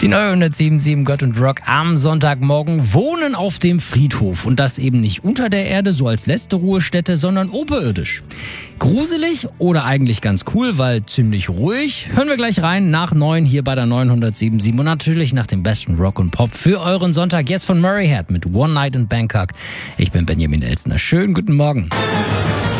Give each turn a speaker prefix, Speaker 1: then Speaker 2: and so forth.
Speaker 1: Die 977 Gott und Rock am Sonntagmorgen wohnen auf dem Friedhof. Und das eben nicht unter der Erde, so als letzte Ruhestätte, sondern oberirdisch. Gruselig oder eigentlich ganz cool, weil ziemlich ruhig? Hören wir gleich rein nach 9 hier bei der 977 und natürlich nach dem besten Rock und Pop für euren Sonntag. Jetzt von Murray Head mit One Night in Bangkok. Ich bin Benjamin Elsner. Schönen guten Morgen.